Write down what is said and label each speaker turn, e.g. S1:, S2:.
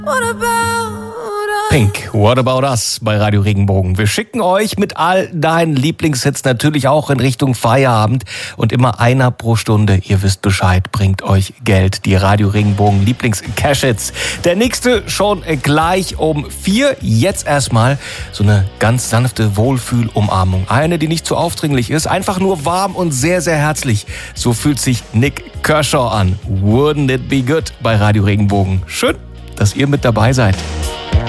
S1: Pink, What About Us bei Radio Regenbogen. Wir schicken euch mit all deinen Lieblingshits natürlich auch in Richtung Feierabend und immer einer pro Stunde. Ihr wisst Bescheid, bringt euch Geld. Die Radio Regenbogen Lieblings-Cash-Hits. Der nächste schon gleich um 4. Jetzt erstmal so eine ganz sanfte Wohlfühlumarmung. Eine, die nicht zu aufdringlich ist, einfach nur warm und sehr, sehr herzlich. So fühlt sich Nick Kershaw an. Wouldn't it be good bei Radio Regenbogen. Schön, dass ihr mit dabei seid.